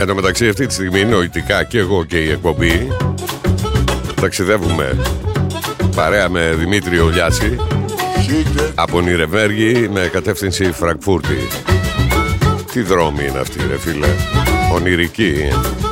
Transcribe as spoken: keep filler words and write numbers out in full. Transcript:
Εν τω μεταξύ αυτή τη στιγμή νοητικά και εγώ και η εκπομπή ταξιδεύουμε παρέα με Δημήτριο Λιάση από Νιρεμβέργη με κατεύθυνση Φραγκφούρτη. Τι δρόμοι είναι αυτοί ρε φίλε, ονειρικοί.